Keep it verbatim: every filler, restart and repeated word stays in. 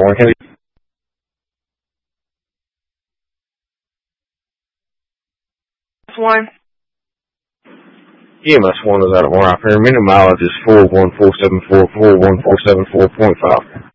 one, Kennedy. One. E M S one is out of one operator. Minimum mileage is four one four seven four, four one four seven four point five.